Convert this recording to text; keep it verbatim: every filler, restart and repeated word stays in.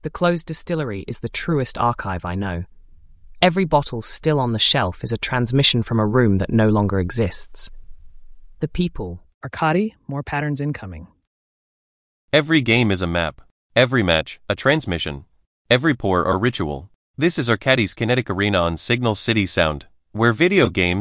The closed distillery is the truest archive I know. Every bottle still on the shelf is a transmission from a room that no longer exists. The people. Arkady, more patterns incoming. Every game is a map. Every match, a transmission. Every pour, a ritual. This is Arkady's Kinetic Arena on Signal City Sound, where video games